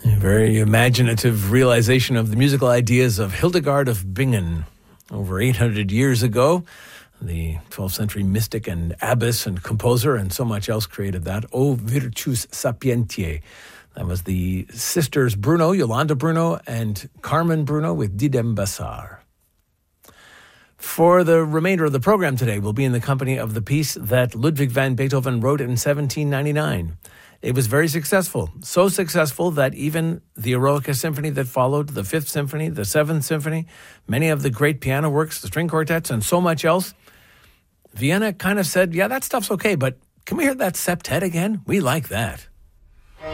A very imaginative realization of the musical ideas of Hildegard of Bingen. Over 800 years ago, the 12th century mystic and abbess and composer and so much else created that. O Virtus Sapientiae. That was the sisters Bruno, Yolanda Bruno, and Carmen Bruno with Didem Bassar. For the remainder of the program today, we'll be in the company of the piece that Ludwig van Beethoven wrote in 1799. It was very successful, so successful that even the Eroica Symphony that followed, the Fifth Symphony, the Seventh Symphony, many of the great piano works, the string quartets, and so much else, Vienna kind of said, yeah, that stuff's okay, but can we hear that septet again? We like that.